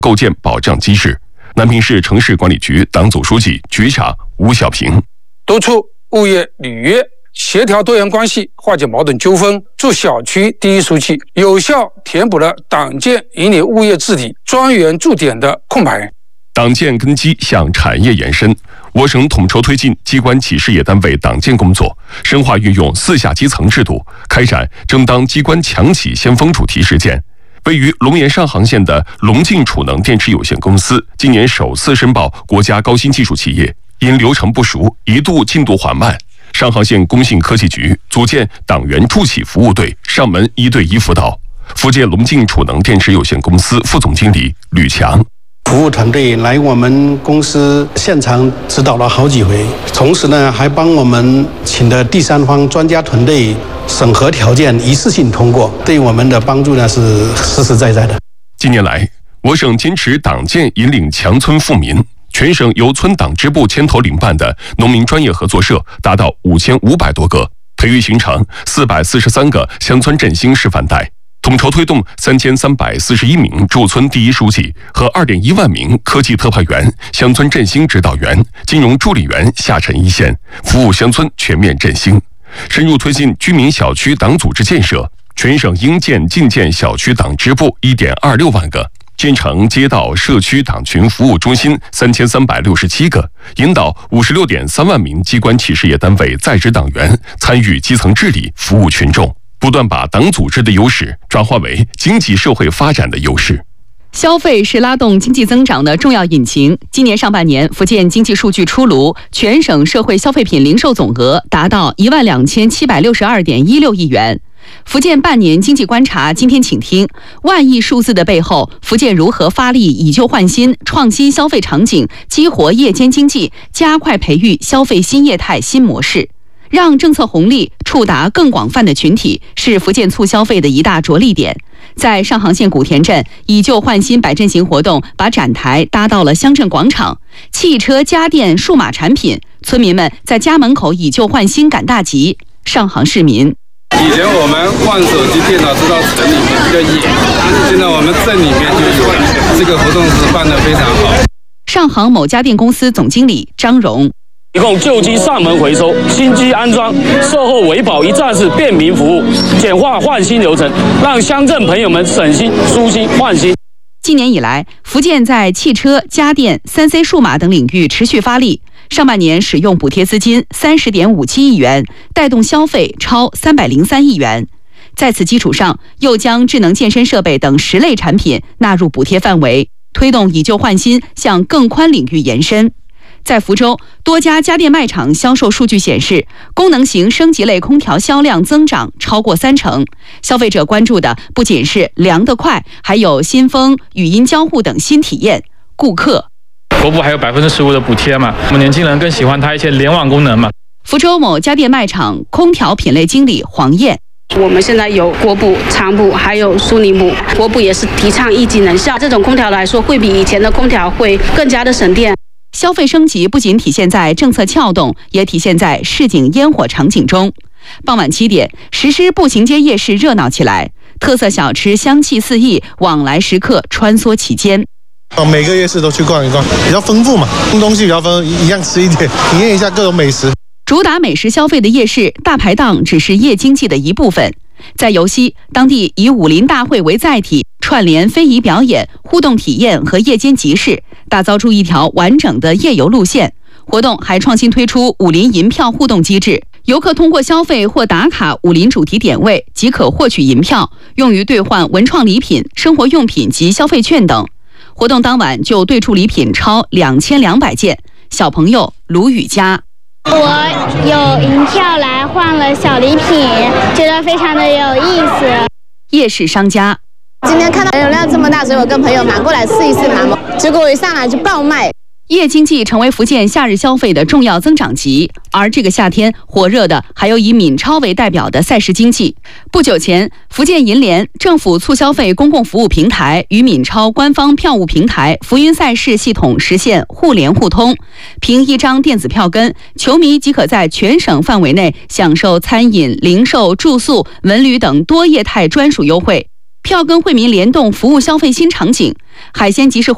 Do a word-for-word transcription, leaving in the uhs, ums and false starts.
构建保障机制。南平市城市管理局党组书记、局长吴小平： 督促物业履约，协调多元关系，化解矛盾纠纷，做小区第一书记，有效填补了党建引领物业治理专员驻点的空白。 党建根基向产业延伸，我省统筹推进机关企事业单位党建工作，深化运用四下基层制度，开展争当机关强企先锋主题实践。位于龙岩上杭县的龙镜储能电池有限公司今年首次申报国家高新技术企业，因流程不熟，一度进度缓慢。上杭县工信科技局组建党员助企服务队，上门一对一辅导。福建龙镜储能电池有限公司副总经理吕强： 服务团队来我们公司现场指导了好几回，同时呢还帮我们请的第三方专家团队审核条件一次性通过，对我们的帮助呢是实实在在的。 近年来，我省坚持党建引领强村富民，全省由村党支部牵头领办的农民专业合作社达到五千五百多个，培育形成四百四十三个乡村振兴示范带，统筹推动三千三百四十一名驻村第一书记和二点一万名科技特派员、乡村振兴指导员、金融助理员下沉一线，服务乡村全面振兴。深入推进居民小区党组织建设，全省应建进建小区党支部一点二六万个，建成街道社区党群服务中心三千三百六十七个，引导五十六点三万名机关企事业单位在职党员参与基层治理，服务群众，不断把党组织的优势转化为经济社会发展的优势。 消费是拉动经济增长的重要引擎。今年上半年，福建经济数据出炉，全省社会消费品零售总额达到一万两千七百六十二点一六亿元。福建半年经济观察，今天请听：万亿数字的背后，福建如何发力以旧换新，创新消费场景，激活夜间经济，加快培育消费新业态新模式？让政策红利触达更广泛的群体，是福建促消费的一大着力点。在上杭县古田镇，以旧换新摆阵型活动把展台搭到了乡镇广场，汽车、家电、数码产品，村民们在家门口以旧换新赶大集。上杭市民： 以前我们换手机、电脑是到城里面比较远，现在我们镇里面就有了，这个活动是办得非常好。 上杭某家电公司总经理张荣： 提供旧机上门回收、新机安装、售后维保一站式便民服务，简化换新流程，让乡镇朋友们省心、舒心、换新。 今年以来，福建在汽车、家电、三 C 数码等领域持续发力。上半年使用补贴资金三十点五七亿元，带动消费超三百零三亿元。在此基础上，又将智能健身设备等十类产品纳入补贴范围，推动以旧换新向更宽领域延伸。在福州，多家家电卖场销售数据显示，功能型升级类空调销量增长超过三成。消费者关注的不仅是凉得快，还有新风、语音交互等新体验。顾客： 国补还有百分之十五的补贴嘛，我们年轻人更喜欢它一些联网功能嘛。 福州某家电卖场空调品类经理黄燕： 我们现在有国补、长补，还有苏宁补。国补也是提倡一机能效，这种空调来说，会比以前的空调会更加的省电。 消费升级不仅体现在政策撬动，也体现在市井烟火场景中。傍晚七点，石狮步行街夜市热闹起来，特色小吃香气四溢，往来食客穿梭其间。 每个夜市都去逛一逛，比较丰富嘛，东西比较丰富，一样吃一点，体验一下各种美食。 主打美食消费的夜市大排档只是夜经济的一部分。在尤溪，当地以武林大会为载体，串联非遗表演、互动体验和夜间集市，打造出一条完整的夜游路线。活动还创新推出武林银票互动机制，游客通过消费或打卡武林主题点位即可获取银票，用于兑换文创礼品、生活用品及消费券等。活动当晚就兑出礼品超两千两百件。小朋友卢雨佳： 我有银票来换了小礼品，觉得非常的有意思。 夜市商家： 今天看到人流量这么大，所以我跟朋友买过来试一试嘛，结果我一上来就爆卖。 夜经济成为福建夏日消费的重要增长极，而这个夏天火热的还有以闽超为代表的赛事经济。不久前，福建银联政府促消费公共服务平台与闽超官方票务平台福云赛事系统实现互联互通，凭一张电子票根，球迷即可在全省范围内享受餐饮、零售、住宿、文旅等多业态专属优惠。票根惠民联动服务消费新场景，海鲜集市